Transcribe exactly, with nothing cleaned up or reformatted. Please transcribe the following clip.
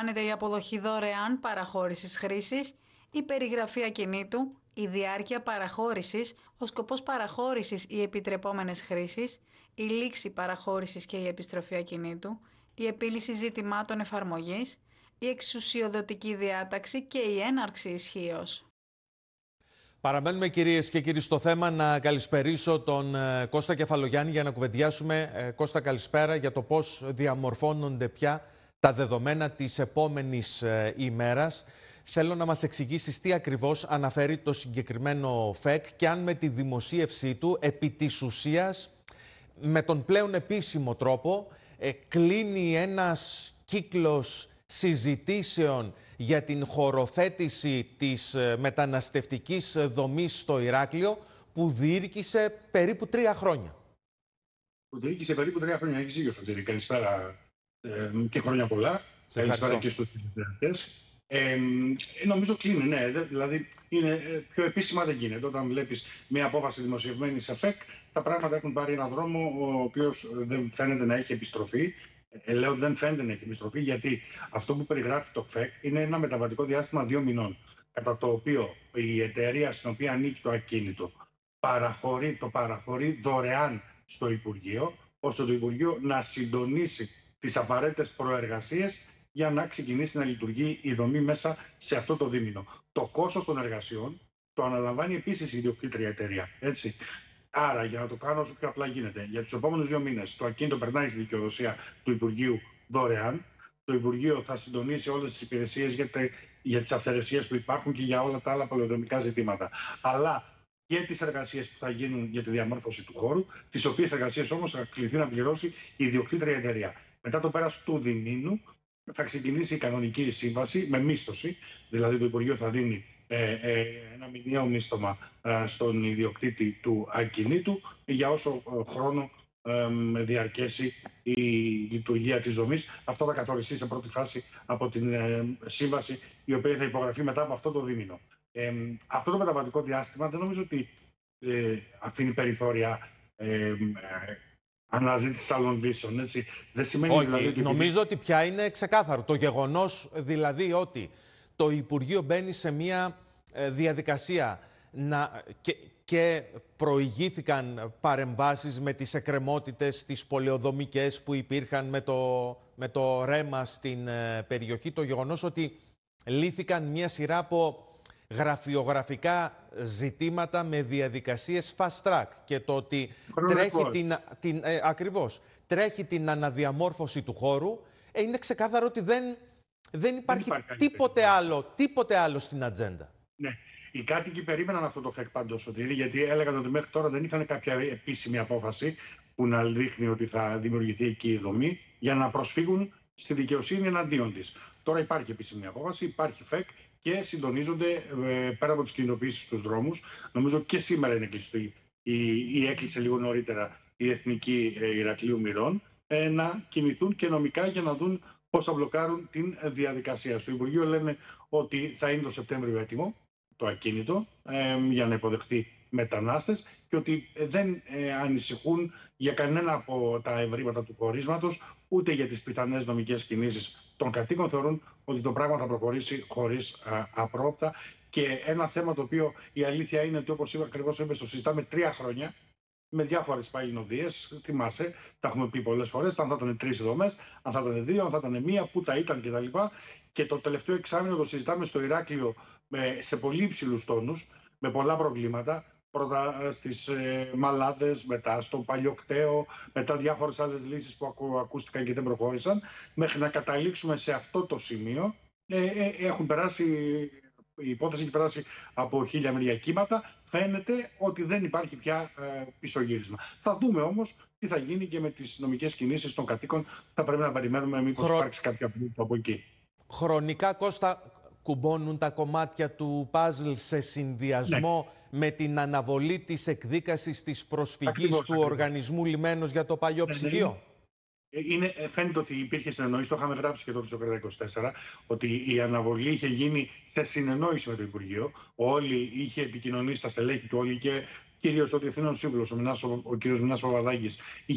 περιλαμβάνεται η αποδοχή δωρεάν παραχώρησης χρήσης, η περιγραφή ακινήτου, η διάρκεια παραχώρησης, ο σκοπός παραχώρησης ή επιτρεπόμενες χρήσεις, η λήξη παραχώρησης και η επιστροφή ακινήτου, η επίλυση ζητημάτων εφαρμογής, η εξουσιοδοτική διάταξη και η έναρξη ισχύως. Παραμένουμε, κυρίες και κύριοι, στο θέμα. Να καλησπερίσω τον ε, Κώστα Κεφαλογιάννη για να κουβεντιάσουμε. Ε, Κώστα, καλησπέρα, για το πώς διαμορφώνονται πια τα δεδομένα της επόμενης ε, ημέρας. Θέλω να μας εξηγήσεις τι ακριβώς αναφέρει το συγκεκριμένο ΦΕΚ και αν με τη δημοσίευσή του, επί της ουσίας, με τον πλέον επίσημο τρόπο, ε, κλείνει ένας κύκλος συζητήσεων για την χωροθέτηση της μεταναστευτικής δομής στο Ηράκλειο που διήρκησε περίπου τρία χρόνια. Που διήρκησε περίπου τρία χρόνια. Έχεις δίκιο, Σωτήρη. Καλησπέρα ε, και χρόνια πολλά. Σε Καλησπέρα και στους τηλεθεατές. Ε, νομίζω κλείνει, ναι. Δηλαδή είναι, πιο επίσημα δεν γίνεται. Όταν βλέπεις μια απόφαση δημοσιευμένη σε ΦΕΚ, τα πράγματα έχουν πάρει έναν δρόμο ο οποίος δεν φαίνεται να έχει επιστροφή. Ε, λέω δεν φαίνεται να έχει επιστροφή, γιατί αυτό που περιγράφει το ΦΕΚ είναι ένα μεταβατικό διάστημα δύο μηνών, κατά το οποίο η εταιρεία στην οποία ανήκει το ακίνητο παραχωρεί, το παραχωρεί δωρεάν στο Υπουργείο, ώστε το Υπουργείο να συντονίσει τις απαραίτητες προεργασίες για να ξεκινήσει να λειτουργεί η δομή μέσα σε αυτό το δίμηνο. Το κόστος των εργασιών το αναλαμβάνει επίσης η ιδιοκτήτρια εταιρεία. Έτσι. Άρα, για να το κάνω όσο πιο απλά γίνεται, για τους επόμενους δύο μήνες το ακίνητο περνάει στη δικαιοδοσία του Υπουργείου δωρεάν. Το Υπουργείο θα συντονίσει όλες τις υπηρεσίες για, τε, για τις αυθαιρεσίες που υπάρχουν και για όλα τα άλλα πολεοδομικά ζητήματα. Αλλά και τις εργασίες που θα γίνουν για τη διαμόρφωση του χώρου, τις οποίες εργασίες όμως θα κληθεί να πληρώσει η ιδιοκτήτρια εταιρεία. Μετά το πέρας του διμήνου θα ξεκινήσει η κανονική σύμβαση με μίσθωση, δηλαδή το Υπουργείο θα δίνει ε, ε, ένα μηνιαίο μίσθωμα ε, στον ιδιοκτήτη του ακινήτου για όσο ε, χρόνο ε, διαρκέσει η λειτουργία της δομής. Αυτό θα καθοριστεί σε πρώτη φάση από την ε, σύμβαση, η οποία θα υπογραφεί μετά από αυτό το δίμηνο. Ε, αυτό το μεταβατικό διάστημα δεν νομίζω ότι ε, αφήνει περιθώρια ε, ε, αναζήτηση άλλων λύσεων. Έτσι. Δεν σημαίνει Όχι, δηλαδή ότι... νομίζω ότι πια είναι ξεκάθαρο. Το γεγονός δηλαδή ότι το Υπουργείο μπαίνει σε μια ε, διαδικασία να, και, και προηγήθηκαν παρεμβάσεις με τις εκκρεμότητες, τις πολεοδομικές που υπήρχαν με το, με το ρέμα στην ε, περιοχή. Το γεγονός ότι λύθηκαν μια σειρά από γραφειογραφικά ζητήματα με διαδικασίες fast track και το ότι τρέχει την, την, ε, ακριβώς, τρέχει την αναδιαμόρφωση του χώρου, ε, είναι ξεκάθαρο ότι δεν, δεν υπάρχει, δεν υπάρχει τίποτε, άλλο, τίποτε άλλο στην ατζέντα. Ναι. Οι κάτοικοι περίμεναν αυτό το ΦΕΚ πάντως, Σωτήρη, γιατί έλεγαν ότι μέχρι τώρα δεν είχαν κάποια επίσημη απόφαση που να δείχνει ότι θα δημιουργηθεί εκεί η δομή για να προσφύγουν στη δικαιοσύνη εναντίον της. Τώρα υπάρχει επίσημη απόφαση, υπάρχει ΦΕΚ και συντονίζονται ε, πέρα από τις κινητοποιήσεις στους δρόμους. Νομίζω και σήμερα είναι κλειστή ή, ή έκλεισε λίγο νωρίτερα η Εθνική ε, Ηρακλείου Μηρών ε, να κινηθούν και νομικά για να δουν πώς θα μπλοκάρουν την διαδικασία. Στο Υπουργείο λένε ότι θα είναι το Σεπτέμβριο έτοιμο το ακίνητο ε, για να υποδεχτεί μετανάστες και ότι δεν ε, ανησυχούν για κανένα από τα ευρήματα του χωρίσματος, ούτε για τις πιθανές νομικές κινήσεις των κατοίκων. Θεωρούν ότι το πράγμα θα προχωρήσει χωρίς α, απρόοπτα. Και ένα θέμα το οποίο η αλήθεια είναι ότι, όπως είπα, ακριβώς είπες, το συζητάμε τρία χρόνια με διάφορες παλινοδίες. Θυμάσαι, τα έχουμε πει πολλές φορές, αν θα ήταν τρεις δομές, αν θα ήταν δύο, αν θα ήταν μία, πού θα ήταν κτλ. Και το τελευταίο εξάμηνο το συζητάμε στο Ηράκλειο σε πολύ υψηλούς τόνους, με πολλά προβλήματα. Πρώτα στις ε, Μαλάδες, μετά στο Παλιοκταίο, μετά διάφορες άλλες λύσεις που ακού, ακούστηκαν και δεν προχώρησαν, μέχρι να καταλήξουμε σε αυτό το σημείο. Ε, ε, έχουν περάσει, η υπόθεση έχει περάσει από χίλια μεριά κύματα. Φαίνεται ότι δεν υπάρχει πια ε, πισωγύρισμα. Θα δούμε όμως τι θα γίνει και με τις νομικές κινήσεις των κατοίκων. Θα πρέπει να περιμένουμε μήπως Χρο... υπάρξει κάποια πρόβλημα από εκεί. Χρονικά, Κώστα, κουμπώνουν τα κομμάτια του παζλ σε συνδυασμό ναι. με την αναβολή της εκδίκασης της προσφυγής ακριβώς, του ακριβώς. Οργανισμού Λιμένος για το παλιό ναι, ψυγείο. Είναι, φαίνεται ότι υπήρχε συνεννόηση, το είχαμε γράψει και τότε στο Κρέτα είκοσι τέσσερα, ότι η αναβολή είχε γίνει σε συνεννόηση με το Υπουργείο. Όλοι είχε επικοινωνήσει στα στελέχη του, όλοι και κυρίως ο Διευθύνων Σύμβουλος, ο, ο, ο κ. Μινάς Παπαδάκης,